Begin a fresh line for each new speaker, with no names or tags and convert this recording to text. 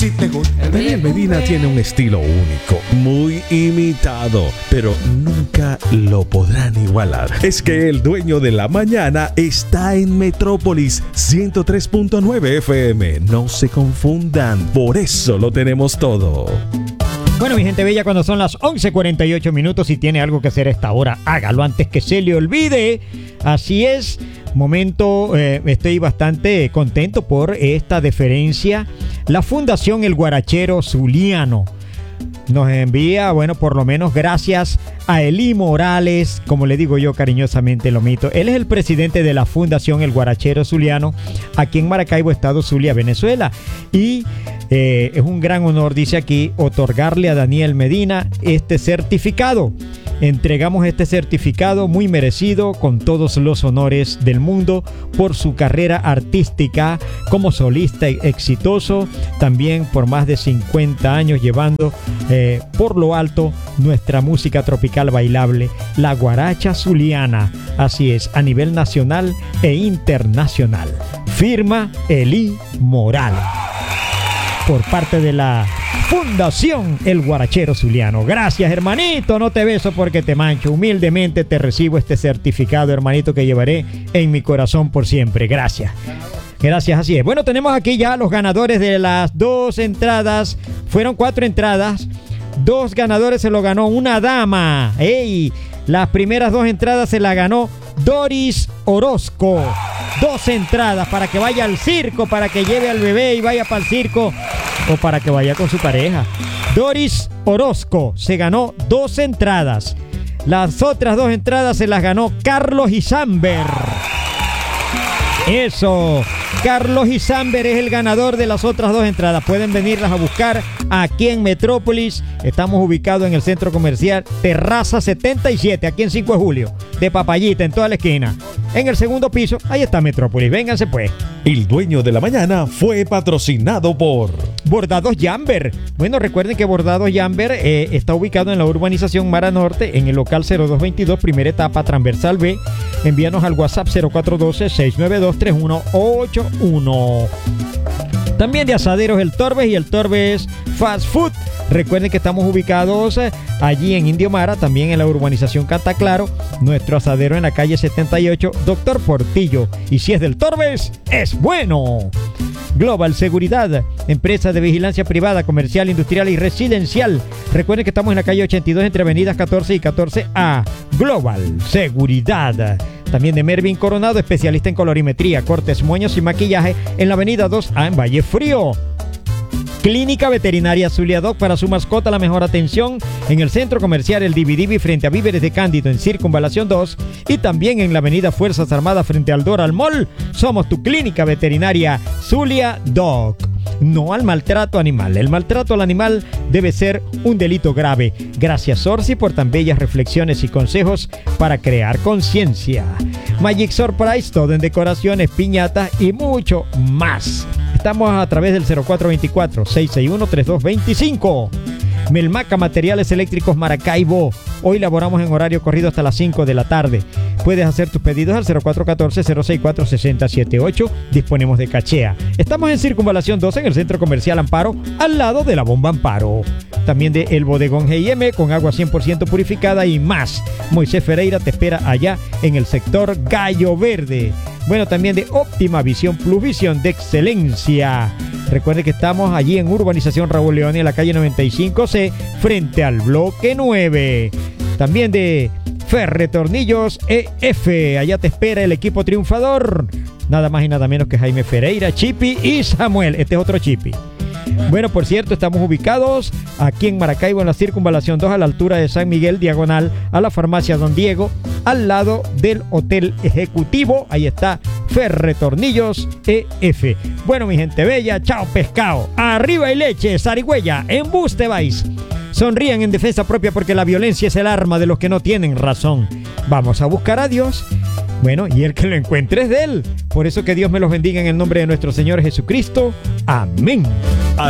Daniel Medina tiene un estilo único, muy imitado, pero nunca lo podrán igualar. Es que el dueño de la mañana está en Metrópolis 103.9 FM. No se confundan, por eso lo tenemos todo.
Bueno, mi gente bella, cuando son las 11:48 minutos y tiene algo que hacer a esta hora, hágalo antes que se le olvide. Así es. Momento, estoy bastante contento por esta deferencia. La Fundación El Guarachero Zuliano nos envía, bueno, por lo menos gracias a Eli Morales, como le digo yo cariñosamente, Lomito. Él es el presidente de la Fundación El Guarachero Zuliano, aquí en Maracaibo, Estado Zulia, Venezuela. Y es un gran honor, dice aquí, otorgarle a Daniel Medina este certificado. Entregamos este certificado muy merecido, con todos los honores del mundo, por su carrera artística como solista exitoso, también por más de 50 años llevando por lo alto nuestra música tropical bailable, la guaracha zuliana. Así es, a nivel nacional e internacional. Firma Eli Morales, por parte de la Fundación El Guarachero Zuliano. Gracias, hermanito, no te beso porque te mancho. Humildemente te recibo este certificado, hermanito, que llevaré en mi corazón por siempre. Gracias. Gracias, así es. Bueno, tenemos aquí ya los ganadores de las 2 entradas. Fueron 4 entradas. 2 ganadores se lo ganó una dama. ¡Ey! Las primeras 2 entradas se las ganó Doris Orozco. 2 entradas para que vaya al circo, para que lleve al bebé y vaya para el circo, o para que vaya con su pareja. Doris Orozco se ganó 2 entradas. Las otras 2 entradas se las ganó Carlos Isamber. Eso, Carlos Isamber es el ganador de las otras 2 entradas. Pueden venirlas a buscar aquí en Metrópolis. Estamos ubicados en el centro comercial Terraza 77, aquí en 5 de julio, de Papayita, en toda la esquina. En el segundo piso, ahí está Metrópolis. Vénganse pues.
El dueño de la mañana fue patrocinado por
Bordados Yamber. Bueno, recuerden que Bordados Yamber está ubicado en la urbanización Mara Norte, en el local 0222, primera etapa, transversal B. Envíanos al WhatsApp 0412-692-3181. También de Asaderos El Torbes y El Torbes Fast Food. Recuerden que estamos ubicados allí en Indio Mara, también en la urbanización Cantaclaro. Nuestro asadero en la calle 78, Doctor Portillo. Y si es del Torbes, es bueno. Global Seguridad, empresa de vigilancia privada, comercial, industrial y residencial. Recuerden que estamos en la calle 82 entre avenidas 14 y 14A. Global Seguridad. También de Mervin Coronado, especialista en colorimetría, cortes, moños y maquillaje, en la avenida 2A en Valle Frío. Clínica Veterinaria Zulia Doc, para su mascota la mejor atención en el centro comercial El Dividivi frente a Víveres de Cándido en Circunvalación 2, y también en la avenida Fuerzas Armadas frente al Doral Mall. Somos tu Clínica Veterinaria Zulia Doc. No al maltrato animal. El maltrato al animal debe ser un delito grave. Gracias, Sorsi, por tan bellas reflexiones y consejos para crear conciencia. Magic Surprise, todo en decoraciones, piñatas y mucho más. Estamos a través del 0424-661-3225. Melmaca Materiales Eléctricos Maracaibo. Hoy laboramos en horario corrido hasta las 5 de la tarde. Puedes hacer tus pedidos al 0414-064-6078. Disponemos de cachea. Estamos en Circunvalación 2 en el Centro Comercial Amparo, al lado de la Bomba Amparo. También de El Bodegón G&M con agua 100% purificada y más. Moisés Ferreira te espera allá en el sector Gallo Verde. Bueno, también de Óptima Visión Plus, visión de excelencia. Recuerde que estamos allí en Urbanización Raúl León, en la calle 95C, frente al bloque 9. También de Ferretornillos EF. Allá te espera el equipo triunfador. Nada más y nada menos que Jaime Ferreira, Chipi y Samuel. Este es otro Chipi. Bueno, por cierto, estamos ubicados aquí en Maracaibo, en la Circunvalación 2, a la altura de San Miguel, diagonal a la farmacia Don Diego, al lado del Hotel Ejecutivo. Ahí está Ferretornillos EF. Bueno, mi gente bella, chao pescado. Arriba y leche, zarigüeya, embuste vais. Sonrían en defensa propia, porque la violencia es el arma de los que no tienen razón. Vamos a buscar a Dios. Bueno, y el que lo encuentre es de Él. Por eso que Dios me los bendiga en el nombre de nuestro Señor Jesucristo. Amén.